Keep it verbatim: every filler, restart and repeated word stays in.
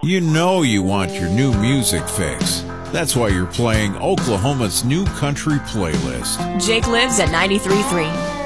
You know you want your new music fix. That's why you're playing Oklahoma's new country playlist. Jake lives at ninety-three point three.